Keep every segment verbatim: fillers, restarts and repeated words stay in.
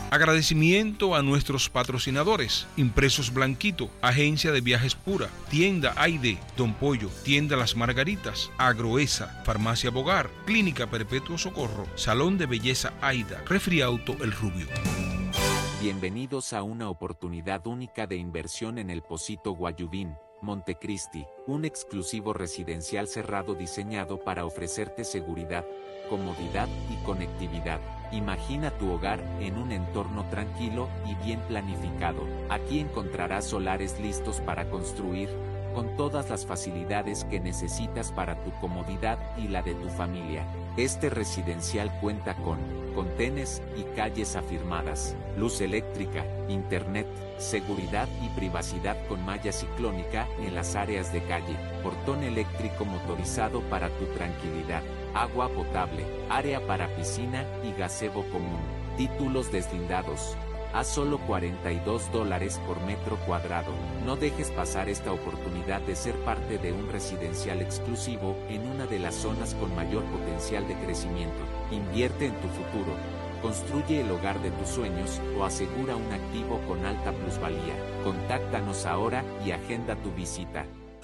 Agradecimiento a nuestros patrocinadores: Impresos Blanquito, Agencia de Viajes Pura, Tienda Aide, Don Pollo, Tienda Las Margaritas, Agroesa, Farmacia Bogar, Clínica Perpetuo Socorro, Salón de Belleza Aida, Refriauto El Rubio. Bienvenidos a una oportunidad única de inversión en el Pocito Guayubín, Montecristi, un exclusivo residencial cerrado diseñado para ofrecerte seguridad, comodidad y conectividad. Imagina tu hogar en un entorno tranquilo y bien planificado. Aquí encontrarás solares listos para construir, con todas las facilidades que necesitas para tu comodidad y la de tu familia. Este residencial cuenta con contenes y calles afirmadas, luz eléctrica, internet, seguridad y privacidad con malla ciclónica en las áreas de calle, portón eléctrico motorizado para tu tranquilidad, agua potable, área para piscina y gazebo común, títulos deslindados. A solo cuarenta y dos dólares por metro cuadrado. No dejes pasar esta oportunidad de ser parte de un residencial exclusivo en una de las zonas con mayor potencial de crecimiento. Invierte en tu futuro. Construye el hogar de tus sueños o asegura un activo con alta plusvalía. Contáctanos ahora y agenda tu visita.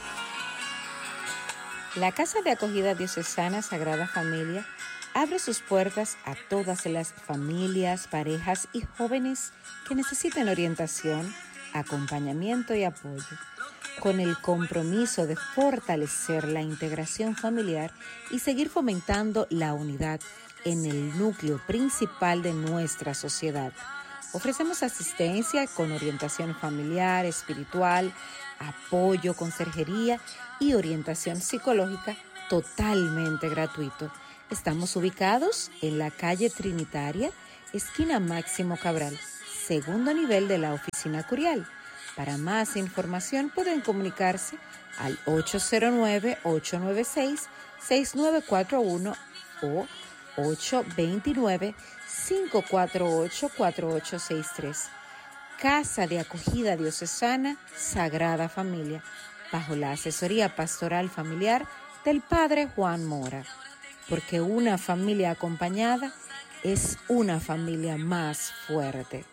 La Casa de Acogida Diocesana Sagrada Familia abre sus puertas a todas las familias, parejas y jóvenes que necesiten orientación, acompañamiento y apoyo, con el compromiso de fortalecer la integración familiar y seguir fomentando la unidad en el núcleo principal de nuestra sociedad. Ofrecemos asistencia con orientación familiar, espiritual, apoyo, conserjería y orientación psicológica totalmente gratuito. Estamos ubicados en la calle Trinitaria, esquina Máximo Cabral, segundo nivel de la oficina curial. Para más información pueden comunicarse al ocho cero nueve, ocho nueve seis, seis nueve cuatro uno o ocho dos nueve, cinco cuatro ocho, cuatro ocho seis tres. Casa de Acogida Diocesana Sagrada Familia, bajo la asesoría pastoral familiar del Padre Juan Mora. Porque una familia acompañada es una familia más fuerte.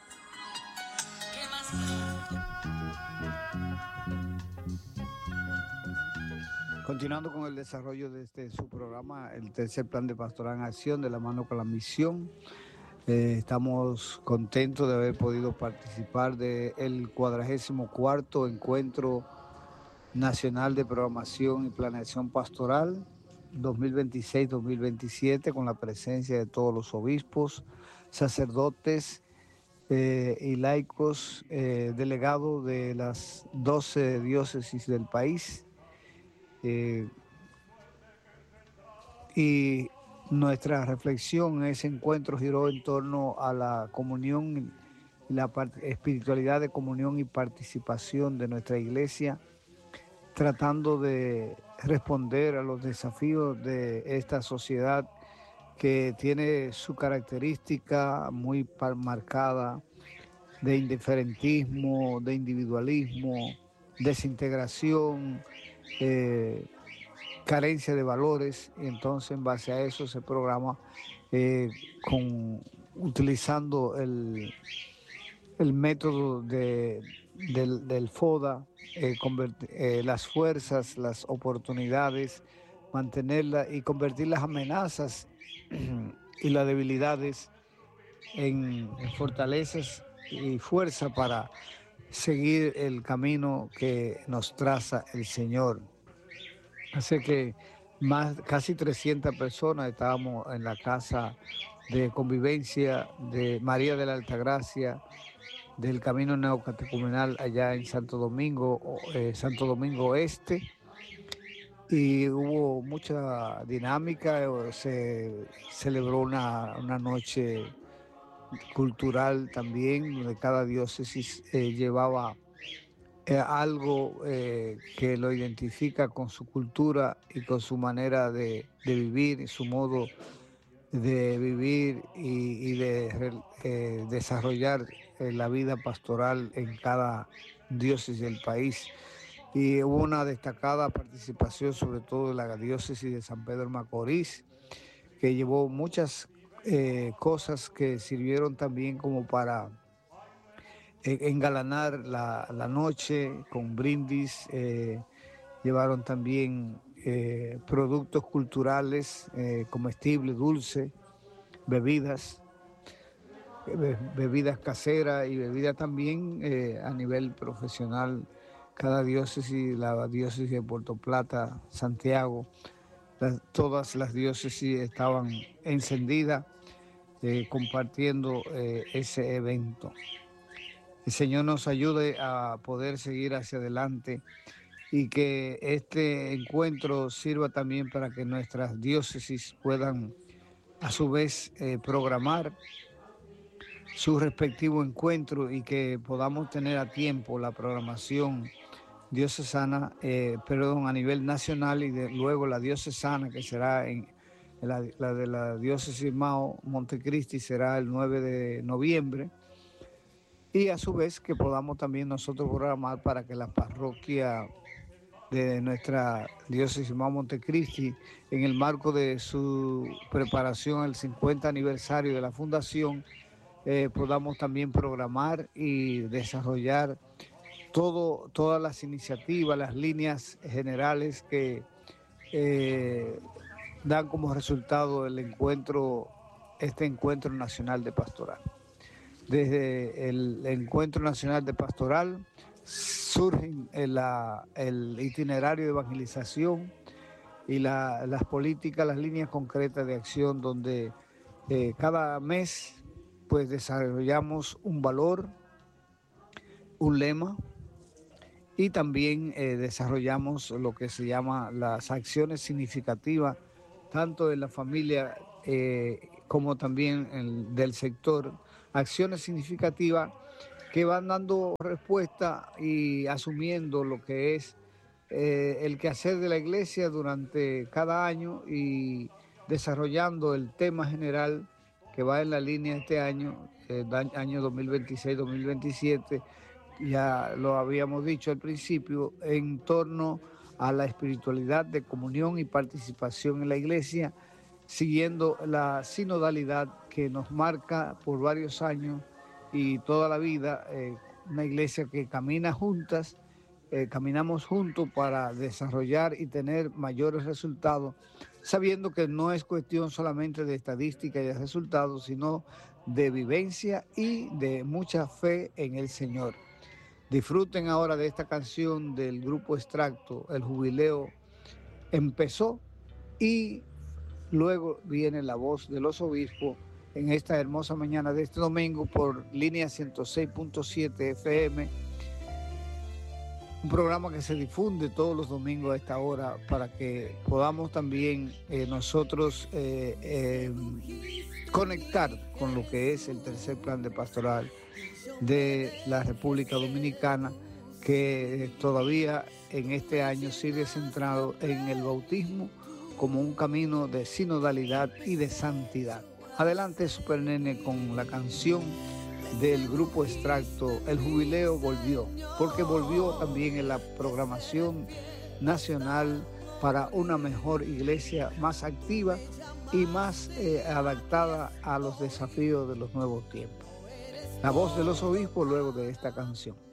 Continuando con el desarrollo de este su programa, el tercer plan de pastoral en acción de la mano con la misión. Eh, estamos contentos de haber podido participar del cuadragésimo cuarto encuentro nacional de programación y planeación pastoral dos mil veintiséis dos mil veintisiete, con la presencia de todos los obispos, sacerdotes eh, y laicos, eh, delegados de las doce diócesis del país. Eh, y nuestra reflexión en ese encuentro giró en torno a la comunión, la espiritualidad de comunión y participación de nuestra iglesia, tratando de responder a los desafíos de esta sociedad que tiene su característica muy marcada de indiferentismo, de individualismo, desintegración, eh, carencia de valores. Y entonces en base a eso se programa eh, con, utilizando el, el método de, del, del FODA, eh, convertir, eh, las fuerzas, las oportunidades, mantenerlas y convertir las amenazas y las debilidades en, en fortalezas y fuerza para seguir el camino que nos traza el Señor. Así que más, casi trescientas personas estábamos en la casa de convivencia de María de la Altagracia, del Camino Neocatecumenal allá en Santo Domingo, eh, Santo Domingo Este, y hubo mucha dinámica. Se celebró una, una noche cultural también, donde cada diócesis eh, llevaba eh, algo eh, que lo identifica con su cultura y con su manera de, de vivir y su modo de vivir y, y de eh, desarrollar eh, la vida pastoral en cada diócesis del país. Y hubo una destacada participación sobre todo de la diócesis de San Pedro Macorís, que llevó muchas eh, cosas que sirvieron también como para eh, engalanar la, la noche con brindis. Eh, llevaron también eh, productos culturales, eh, comestibles, dulces, bebidas, be- bebidas caseras y bebidas también eh, a nivel profesional. Cada diócesis, la diócesis de Puerto Plata, Santiago, las- todas las diócesis estaban encendidas eh, compartiendo eh, ese evento. El Señor nos ayude a poder seguir hacia adelante y que este encuentro sirva también para que nuestras diócesis puedan a su vez eh, programar su respectivo encuentro y que podamos tener a tiempo la programación diocesana, eh, perdón, a nivel nacional y de, luego la diocesana que será en la, la de la diócesis Mao Montecristi será el nueve de noviembre y a su vez que podamos también nosotros programar para que la parroquia de nuestra diócesis Mao Montecristi en el marco de su preparación al cincuenta aniversario de la fundación eh, podamos también programar y desarrollar todo, todas las iniciativas, las líneas generales que eh, dan como resultado el encuentro, este encuentro nacional de pastoral. Desde el encuentro nacional de pastoral surge el, el itinerario de evangelización y la, las políticas, las líneas concretas de acción donde eh, cada mes pues desarrollamos un valor, un lema y también eh, desarrollamos lo que se llama las acciones significativas, tanto de la familia eh, como también el, del sector, acciones significativas que van dando respuesta y asumiendo lo que es eh, el quehacer de la iglesia durante cada año y desarrollando el tema general que va en la línea este año, eh, año dos mil veintiséis dos mil veintisiete, ya lo habíamos dicho al principio, en torno a la espiritualidad de comunión y participación en la iglesia, siguiendo la sinodalidad que nos marca por varios años y toda la vida, eh, una iglesia que camina juntas, eh, caminamos juntos para desarrollar y tener mayores resultados, sabiendo que no es cuestión solamente de estadística y de resultados, sino de vivencia y de mucha fe en el Señor. Disfruten ahora de esta canción del grupo Extracto, El Jubileo empezó, y luego viene la voz de los obispos en esta hermosa mañana de este domingo por línea ciento seis punto siete F M, un programa que se difunde todos los domingos a esta hora para que podamos también eh, nosotros eh, eh, conectar con lo que es el tercer plan de pastoral de la República Dominicana, que todavía en este año sigue centrado en el bautismo como un camino de sinodalidad y de santidad. Adelante, Super Nene, con la canción del grupo Extracto, El Jubileo volvió, porque volvió también en la programación nacional para una mejor iglesia más activa y más eh, adaptada a los desafíos de los nuevos tiempos. La voz de los obispos luego de esta canción.